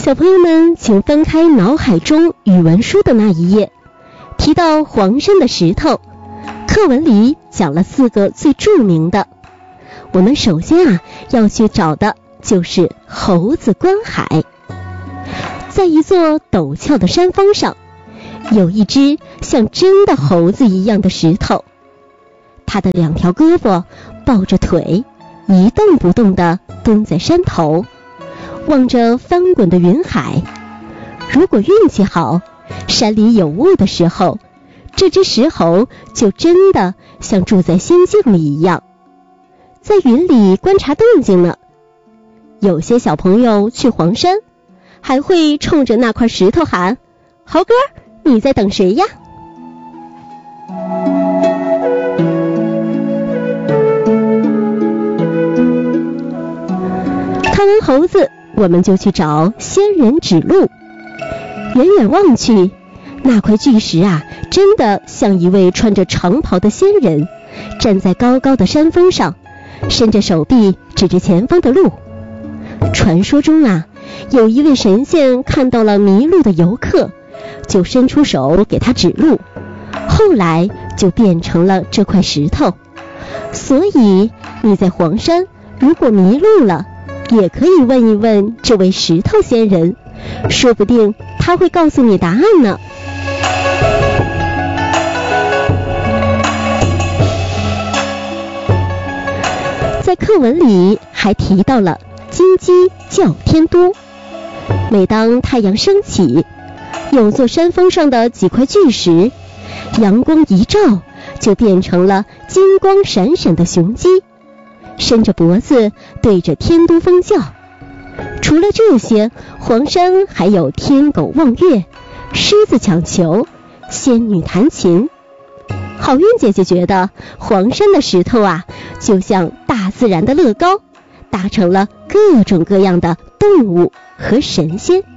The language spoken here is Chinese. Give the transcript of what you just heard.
小朋友们请翻开脑海中语文书的那一页，提到黄山的石头，课文里讲了4个最著名的。我们首先要去找的就是猴子观海。在一座陡峭的山峰上，有一只像真的猴子一样的石头，它的2条胳膊抱着腿，一动不动地蹲在山头，望着翻滚的云海。如果运气好，山里有雾的时候，这只石猴就真的像住在仙境里一样，在云里观察动静呢。有些小朋友去黄山，还会冲着那块石头喊：猴哥，你在等谁呀？看完猴子，我们就去找仙人指路。远远望去，那块巨石真的像一位穿着长袍的仙人，站在高高的山峰上，伸着手臂指着前方的路。传说中有一位神仙看到了迷路的游客，就伸出手给他指路，后来就变成了这块石头。所以你在黄山如果迷路了，也可以问一问这位石头仙人，说不定他会告诉你答案呢。在课文里还提到了金鸡叫天都。每当太阳升起，有座山峰上的几块巨石，阳光一照，就变成了金光闪闪的雄鸡，伸着脖子对着天都峰叫。除了这些，黄山还有天狗望月、狮子抢球、仙女弹琴。好运姐姐觉得黄山的石头就像大自然的乐高，搭成了各种各样的动物和神仙。